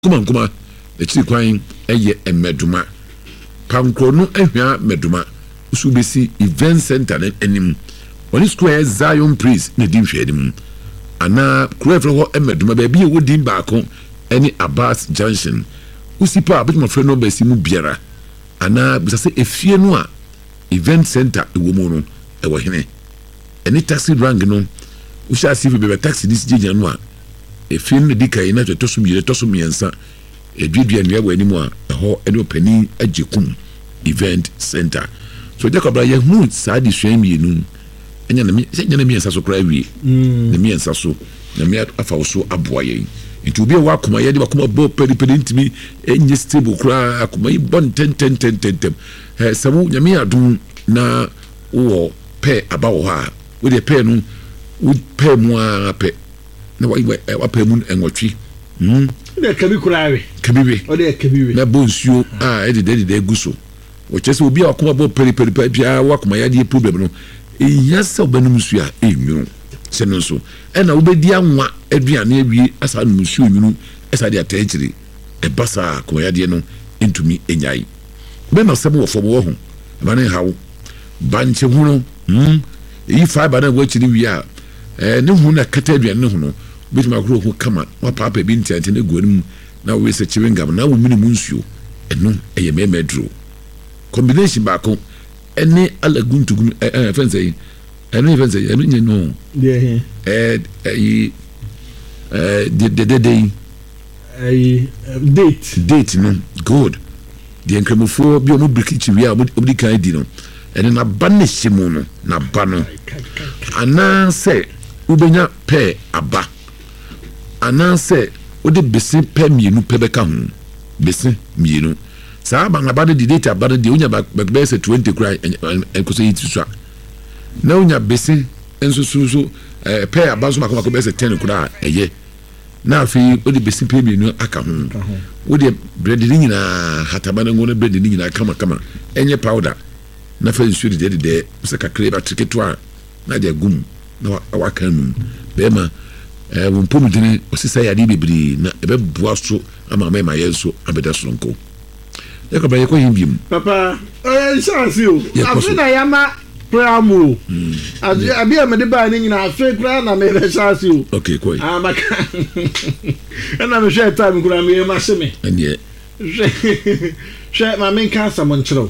kuma the chi kwan eye emeduma pankro no ahwa meduma usu besi event center enim oni square Zion Praise na di hwe enim ana kurefro ho emeduma ba bi e wodi baako eni Abbas Junction usipa abetuma fre no besi mu biara ana bisase efie no a event center ewo mu no ewo hene eni taxi rank no usha sifi be taxi dis jeja no a efie no dikai na toso miensa edwedua nua wa animu a ho eni opani ajekum event center so jakobra ye hu sa di hwan mienu enya na miensa so kra wie na miensa so na mi afa so aboa ye nti obi wa akoma ye de akoma bo pedi ntimi enye stable kra akoma yi bon ten samu nyame adum na wo pe aba wo ha wo de pe no wo pe mu a pe na wa pe mu enwotwi de kabi kurawe kabiwe o de kabiwe na bonsuo e de guso o chese obi akoma bo pedi bia wa akoma ya de problem no yasa obanum su a enwunu seno so na obedi anwa aduane awie asa no musu enwunu esa de atachiri e basa akoma ya de no entumi enyai be na sebo wofo wo ho bane hawo banche huno yi fiber na wo chiri wi a ne hu na kata aduane ne hu no bituma kro ho kama wa papa bi ntante ne guanum na wo se chewing gum na wo minimu nsuo eno eye memedro combination baako ene alaguntugun fense ene nye no date no good the enkramofo bi omo brikichi wi a obdi kan di no ene na banne hyimu no na ba no ana se ubenya pe aba ana se odi besi pe mienu pe beka hu besi mienu sa ba na ba de date aba de unya ba be se 20 cry enkoso yi tsu na unya besi ensusu pe aba so makoma ko be se 10 cry eye na afi odi besi pe mienu aka hu odi bread ni nyina hataba na ngona bread ni nyina kama enye powder na fa nsu de se kakre ba triketo a na de gum na wa kanum be ma won pomudini osisa ya di bibiri na ebe bua so ama ma yeso abeda sonko yakoba yeko himbim papa chance o afina yama pramu abi amede ba ni nyina afi kra na me be chance o okay koi maka na me share time kra me ma seme anye share ma men kan samon chiro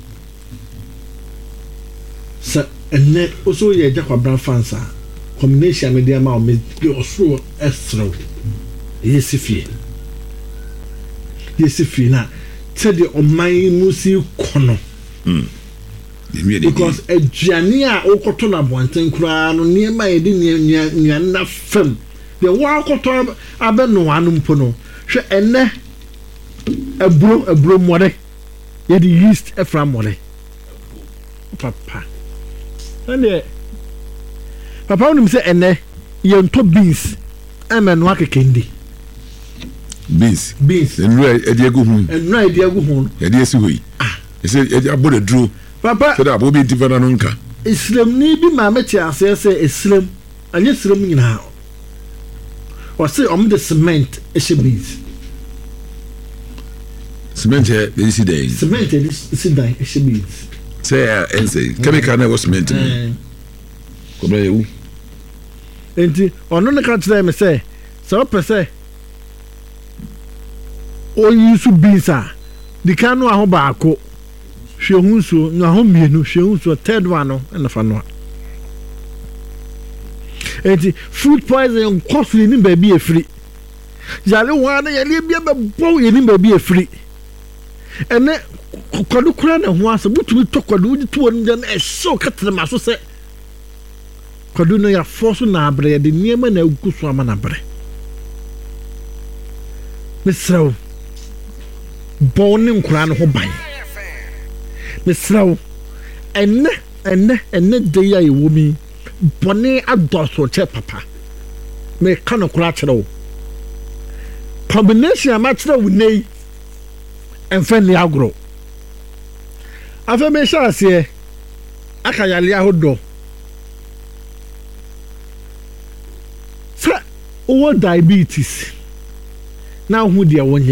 sa enne oso ye jakwa bran fansa combination media ma o me oso estro yesifie na tede o man musi kono because aduane a okoto na bonten kura no niema ye de nya na fam de wa okoto abeno anu mpo no hwe enne abro more ye de yeast efra more papa papa unim se ene ye nto beans emenu akekendi beans enra ediagu hu edi esi hoyi ese edi abode dro papa so da bobi ntifana no nka islam ni bi ma meti ase islam anye islam nyina o se om de cement e beans cement e si dai e beans say ense chemical na was cement kobra yewu enti ono ne ka tire me say so pese o yusu bisa di kanu aho baako hwehunso na ho mienu hwehunso third one no na fa no enti food poison costly ni ba bi efiri yale wana yale bia be bo ye ni ba bi efiri ene kwadu kura na ho asa butumi tokwadu udi to wonu na eso katre maso se kwadu no ya force na abre de niema na aguso ama na abre misraw bonin kura no ho ban misraw enne de ya ewomi boni adoso che papa me kanu kura kire combination ma kire wo nei enfa ni agro afa me sha ase aka yale ahodo sa o diabetes na ho deɛ wɔnyɛ